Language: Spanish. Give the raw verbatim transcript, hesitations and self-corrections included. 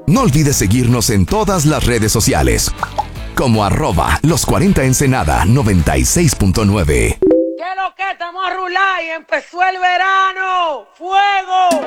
No olvides seguirnos en todas las redes sociales como arroba los cuarenta Ensenada noventa y seis punto nueve. ¿Qué es lo que? Estamos a rular y empezó el verano. ¡Fuego!